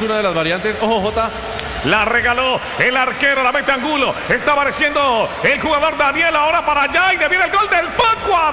una de las variantes. Ojo, Jota. La regaló el arquero, la mete Angulo. Está apareciendo el jugador Daniel ahora para allá y le viene el gol del Paco